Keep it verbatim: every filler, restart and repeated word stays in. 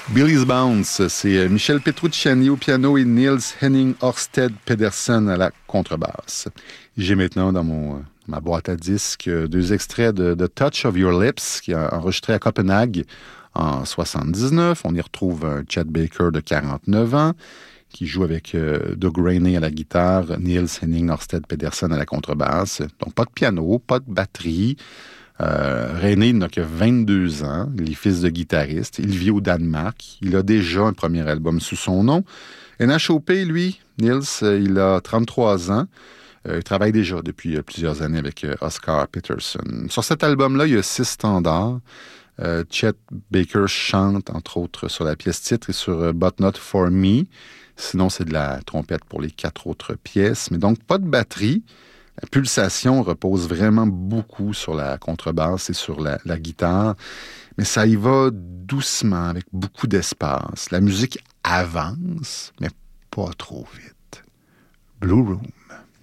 Billy's Bounce, c'est Michel Petrucciani au piano et Niels Henning Ørsted Pedersen à la contrebasse. J'ai maintenant dans mon, ma boîte à disques deux extraits de The Touch of Your Lips, qui a enregistré à Copenhague en soixante-dix-neuf. On y retrouve un Chet Baker de quarante-neuf ans, qui joue avec euh, Doug Rainey à la guitare, Niels Henning Ørsted Pedersen à la contrebasse. Donc pas de piano, pas de batterie. Euh, René n'a que vingt-deux ans, il est fils de guitariste, il vit au Danemark, il a déjà un premier album sous son nom. N H O P, lui, Niels, il a trente-trois ans, euh, il travaille déjà depuis euh, plusieurs années avec euh, Oscar Peterson. Sur cet album-là, il y a six standards. Euh, Chet Baker chante, entre autres, sur la pièce titre et sur euh, But Not For Me. Sinon, c'est de la trompette pour les quatre autres pièces, mais donc pas de batterie. La pulsation repose vraiment beaucoup sur la contrebasse et sur la, la guitare, mais ça y va doucement, avec beaucoup d'espace. La musique avance, mais pas trop vite. Blue Room.